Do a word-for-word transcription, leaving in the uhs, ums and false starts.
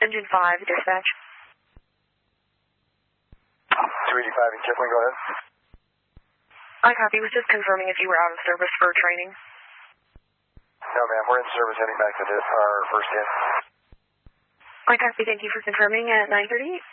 Engine five, dispatch. two eighty-five in Kipling, go ahead. I copy. Was just confirming if you were out of service for training. No, ma'am. We're in service heading back to this, our first hit. I copy. Thank you for confirming at nine thirty-eight.